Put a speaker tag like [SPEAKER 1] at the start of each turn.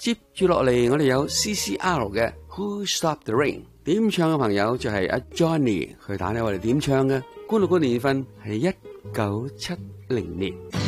[SPEAKER 1] 接住落嚟，我哋有 CCR 嘅 Who Stopped the Rain， 點唱嘅朋友就係阿 Johnny， 佢打俾我哋點唱嘅。歡樂嘅年份係1970年。